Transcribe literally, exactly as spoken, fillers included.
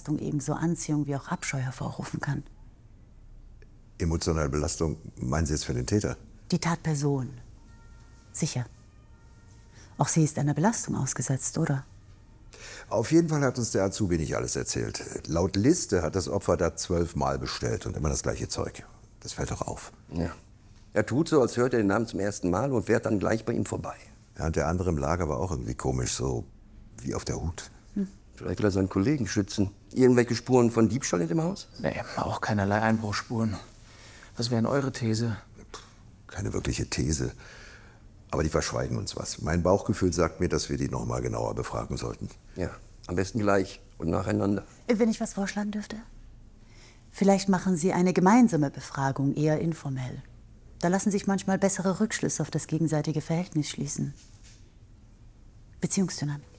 Belastung ebenso Anziehung wie auch Abscheu hervorrufen kann. Emotionale Belastung, meinen Sie jetzt für den Täter? Die Tatperson. Sicher. Auch sie ist einer Belastung ausgesetzt, oder? Auf jeden Fall hat uns der Azubi nicht alles erzählt. Laut Liste hat das Opfer da zwölfmal bestellt und immer das gleiche Zeug. Das fällt doch auf. Ja. Er tut so, als hört er den Namen zum ersten Mal und fährt dann gleich bei ihm vorbei. Ja, und der andere im Lager war auch irgendwie komisch, so wie auf der Hut. Hm. Vielleicht will er seinen Kollegen schützen. Irgendwelche Spuren von Diebstahl in dem Haus? Nee, auch keinerlei Einbruchsspuren. Was wäre denn eure These? Keine wirkliche These. Aber die verschweigen uns was. Mein Bauchgefühl sagt mir, dass wir die noch mal genauer befragen sollten. Ja, am besten gleich und nacheinander. Wenn ich was vorschlagen dürfte? Vielleicht machen Sie eine gemeinsame Befragung, eher informell. Da lassen sich manchmal bessere Rückschlüsse auf das gegenseitige Verhältnis schließen. Beziehungsdynamik.